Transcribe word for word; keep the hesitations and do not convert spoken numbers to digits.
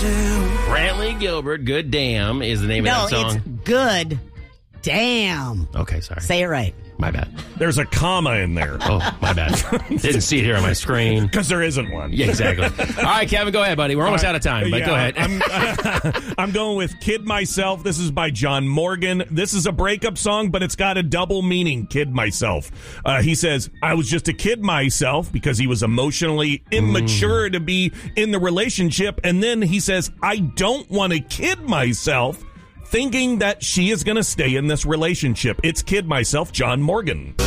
Brantley Gilbert, Good Damn, is the name No, of that song. it's Good Damn. Okay, sorry. Say it right. My bad. There's a comma in there. Oh, my bad. Didn't see it here on my screen. Because there isn't one. Yeah, exactly. All right, Kevin, go ahead, buddy. We're almost All out right. of time, but Yeah, go ahead. I'm, I'm going with Kid Myself. This is by John Morgan. This is a breakup song, but it's got a double meaning, Kid Myself. Uh, he says, I was just a kid myself because he was emotionally immature mm. to be in the relationship. And then he says, I don't want to kid myself thinking that she is going to stay in this relationship. It's Kid Myself, John Morgan.